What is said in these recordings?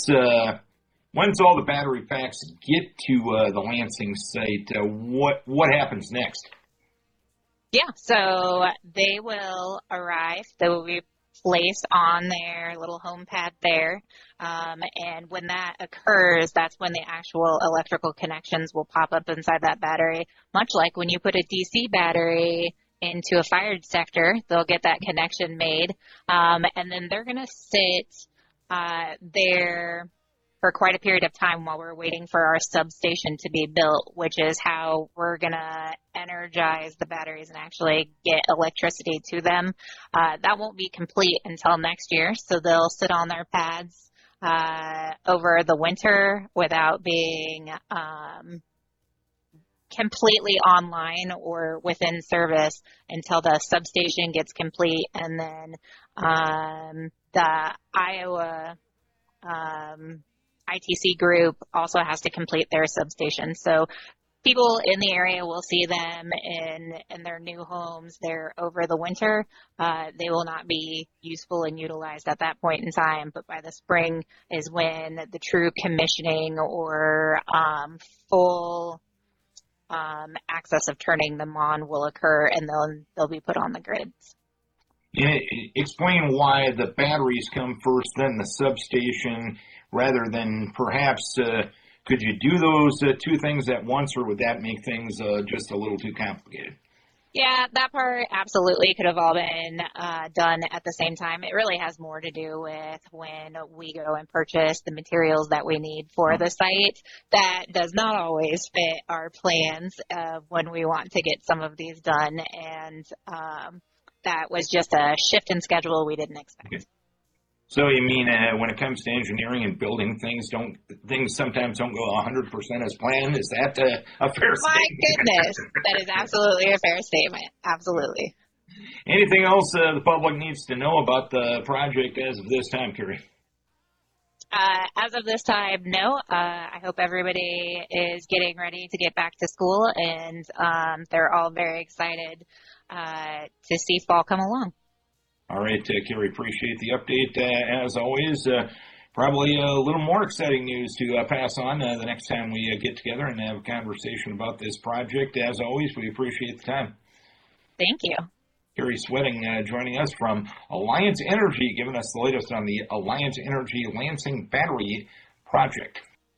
once all the battery packs get to the Lansing site, what happens next? Yeah, so they will arrive. They will be placed on their little home pad there. And when that occurs, that's when the actual electrical connections will pop up inside that battery. Much like when you put a DC battery into a fire detector, they'll get that connection made. And then they're going to sit there for quite a period of time while we're waiting for our substation to be built, which is how we're going to energize the batteries and actually get electricity to them. That won't be complete until next year, so they'll sit on their pads over the winter without being completely online or within service until the substation gets complete, and then the Iowa ITC group also has to complete their substation. So people in the area will see them in their new homes there over the winter. They will not be useful and utilized at that point in time, but by the spring is when the true commissioning or full access of turning them on will occur, and they'll be put on the grids. Yeah, explain why the batteries come first, then the substation, rather than perhaps could you do those two things at once, or would that make things just a little too complicated? Yeah, that part absolutely could have all been done at the same time. It really has more to do with when we go and purchase the materials that we need for the site. That does not always fit our plans when we want to get some of these done, and that was just a shift in schedule we didn't expect. Okay. So you mean when it comes to engineering and building things sometimes don't go 100% as planned? Is that a fair statement? My goodness, that is absolutely a fair statement. Absolutely. Anything else the public needs to know about the project as of this time, Carrie? As of this time, no. I hope everybody is getting ready to get back to school, and they're all very excited to see fall come along. All right, Carrie, appreciate the update. As always, probably a little more exciting news to pass on the next time we get together and have a conversation about this project. As always, we appreciate the time. Thank you. Carrie Sweating joining us from Alliance Energy, giving us the latest on the Alliance Energy Lansing Battery Project.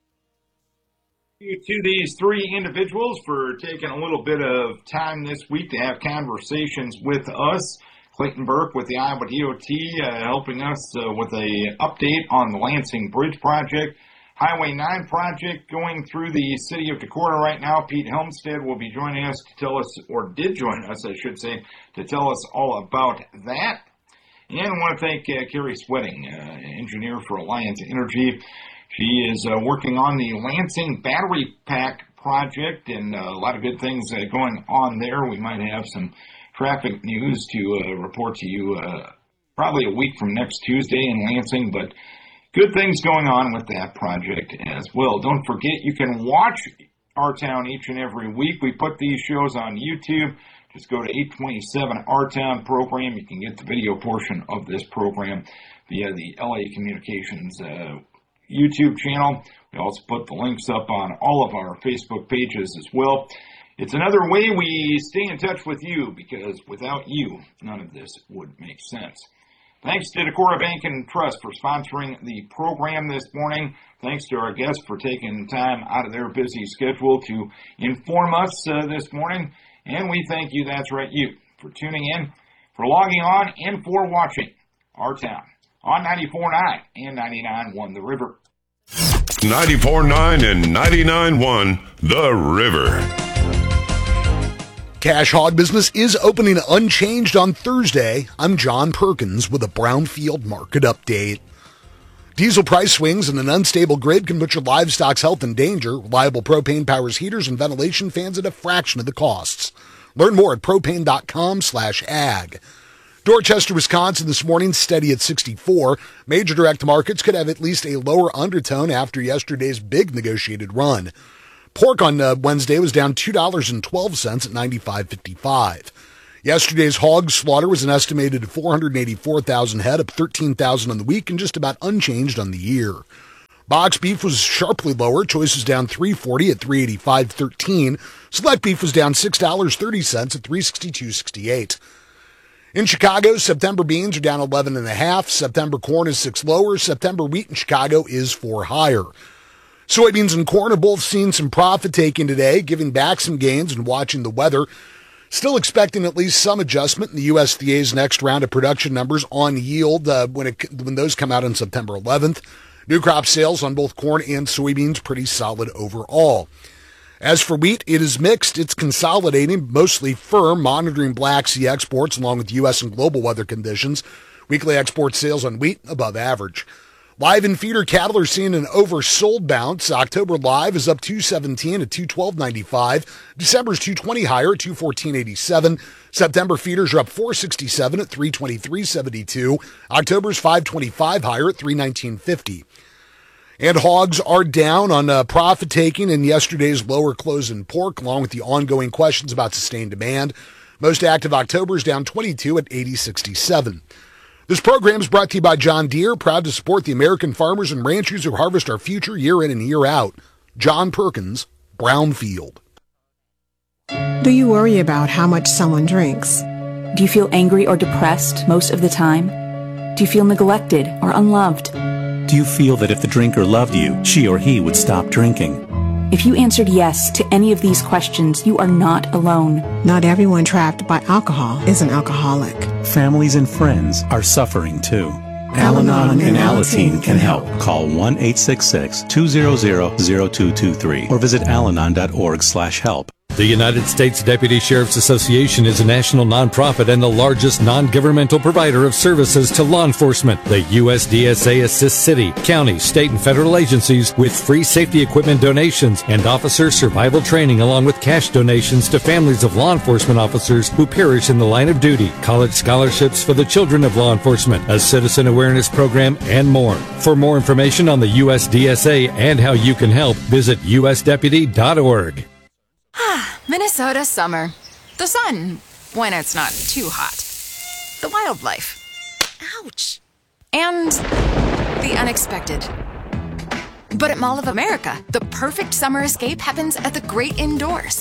Thank you to these three individuals for taking a little bit of time this week to have conversations with us. Clayton Burke with the Iowa DOT helping us with an update on the Lansing Bridge project. Highway 9 project going through the city of Decorah right now. Pete Helmstead will be joining us to tell us, or did join us, I should say, to tell us all about that. And I want to thank Carrie Sweating, engineer for Alliance Energy. She is working on the Lansing Battery Pack project, and a lot of good things going on there. We might have some traffic news to report to you probably a week from next Tuesday in Lansing, but good things going on with that project as well. Don't forget, you can watch Our Town each and every week. We put these shows on YouTube. Just go to 827 Our Town program. You can get the video portion of this program via the LA Communications YouTube channel. We also put the links up on all of our Facebook pages as well. It's another way we stay in touch with you, because without you, none of this would make sense. Thanks to Decorah Bank and Trust for sponsoring the program this morning. Thanks to our guests for taking time out of their busy schedule to inform us this morning. And we thank you, that's right, you, for tuning in, for logging on, and for watching Our Town on 94.9 and 99.1 The River. 94.9 and 99.1 The River. Cash Hog Business is opening unchanged on Thursday. I'm John Perkins with a Brownfield Market Update. Diesel price swings and an unstable grid can put your livestock's health in danger. Reliable propane powers heaters and ventilation fans at a fraction of the costs. Learn more at propane.com/ag. Dorchester, Wisconsin this morning, steady at 64. Major direct markets could have at least a lower undertone after yesterday's big negotiated run. Pork on Wednesday was down $2.12 at $95.55. Yesterday's hog slaughter was an estimated 484,000 head, up 13,000 on the week and just about unchanged on the year. Box beef was sharply lower. Choice was down $3.40 at $385.13. Select beef was down $6.30 at $362.68. In Chicago, September beans are down 11.5. September corn is 6 lower. September wheat in Chicago is 4 higher. Soybeans and corn have both seen some profit taking today, giving back some gains and watching the weather. Still expecting at least some adjustment in the USDA's next round of production numbers on yield when those come out on September 11th. New crop sales on both corn and soybeans pretty solid overall. As for wheat, it is mixed. It's consolidating, mostly firm, monitoring Black Sea exports along with U.S. and global weather conditions. Weekly export sales on wheat above average. Live and feeder cattle are seeing an oversold bounce. October live is up $217 at $212.95. December's $220 higher at $214.87. September feeders are up $467 at $323.72. October's $525 higher at $319.50. And hogs are down on profit taking in yesterday's lower close in pork, along with the ongoing questions about sustained demand. Most active October is down 22 at 80.67. This program is brought to you by John Deere, proud to support the American farmers and ranchers who harvest our future year in and year out. John Perkins, Brownfield. Do you worry about how much someone drinks? Do you feel angry or depressed most of the time? Do you feel neglected or unloved? Do you feel that if the drinker loved you, she or he would stop drinking? If you answered yes to any of these questions, you are not alone. Not everyone trapped by alcohol is an alcoholic. Families and friends are suffering too. Al-Anon and Alateen can help. Call 1-866-200-0223 or visit alanon.org/help. The United States Deputy Sheriff's Association is a national nonprofit and the largest non-governmental provider of services to law enforcement. The USDSA assists city, county, state, and federal agencies with free safety equipment donations and officer survival training, along with cash donations to families of law enforcement officers who perish in the line of duty, college scholarships for the children of law enforcement, a citizen awareness program, and more. For more information on the USDSA and how you can help, visit usdeputy.org. Minnesota summer. The sun, when it's not too hot. The wildlife. Ouch. And the unexpected. But at Mall of America, the perfect summer escape happens at the great indoors.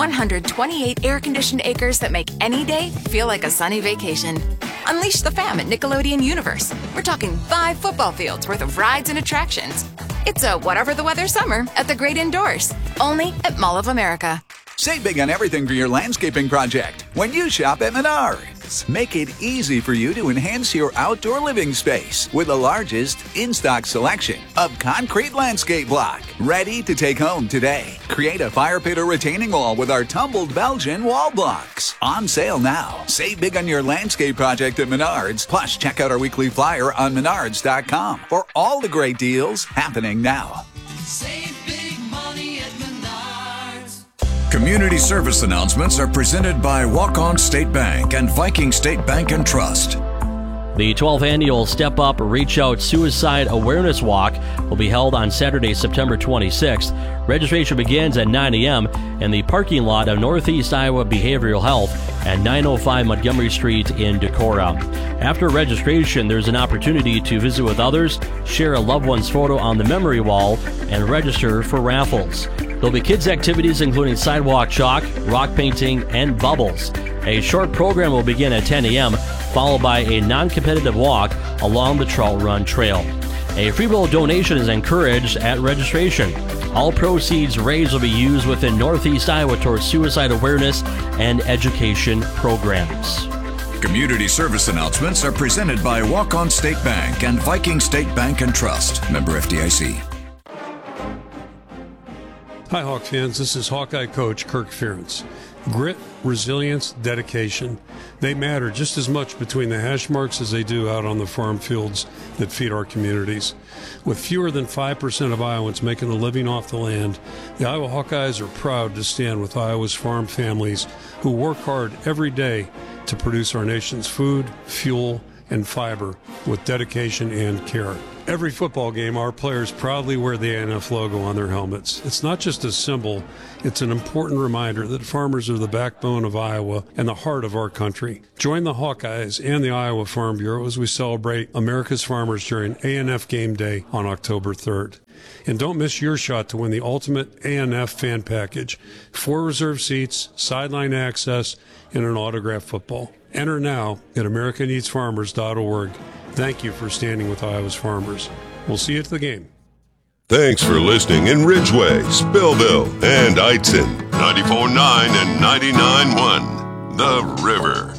128 air-conditioned acres that make any day feel like a sunny vacation. Unleash the fam at Nickelodeon Universe. We're talking 5 football fields worth of rides and attractions. It's a whatever the weather summer at the great indoors. Only at Mall of America. Save big on everything for your landscaping project when you shop at Menards. Make it easy for you to enhance your outdoor living space with the largest in-stock selection of concrete landscape block. Ready to take home today. Create a fire pit or retaining wall with our tumbled Belgian wall blocks. On sale now. Save big on your landscape project at Menards. Plus, check out our weekly flyer on Menards.com for all the great deals happening now. Save big money at Menards. Community service announcements are presented by Walk-On State Bank and Viking State Bank and Trust. The 12th annual Step Up Reach Out Suicide Awareness Walk will be held on Saturday, September 26th. Registration begins at 9 a.m. in the parking lot of Northeast Iowa Behavioral Health at 905 Montgomery Street in Decorah. After registration, there's an opportunity to visit with others, share a loved one's photo on the memory wall, and register for raffles. There'll be kids' activities including sidewalk chalk, rock painting, and bubbles. A short program will begin at 10 a.m., followed by a non-competitive walk along the Trout Run Trail. A free will donation is encouraged at registration. All proceeds raised will be used within Northeast Iowa towards suicide awareness and education programs. Community service announcements are presented by Walk-On State Bank and Viking State Bank and Trust. Member FDIC. Hi, Hawk fans. This is Hawkeye coach Kirk Ferentz. Grit, resilience, dedication. They matter just as much between the hash marks as they do out on the farm fields that feed our communities. With fewer than 5% of Iowans making a living off the land, the Iowa Hawkeyes are proud to stand with Iowa's farm families who work hard every day to produce our nation's food, fuel, and fiber with dedication and care. Every football game, our players proudly wear the ANF logo on their helmets. It's not just a symbol, it's an important reminder that farmers are the backbone of Iowa and the heart of our country. Join the Hawkeyes and the Iowa Farm Bureau as we celebrate America's farmers during ANF Game Day on October 3rd. And don't miss your shot to win the ultimate ANF fan package. 4 reserved seats, sideline access, and an autographed football. Enter now at AmericaNeedsFarmers.org. Thank you for standing with Iowa's farmers. We'll see you at the game. Thanks for listening in Ridgeway, Spillville, and Eitzen. 94.9 and 99.1 The River.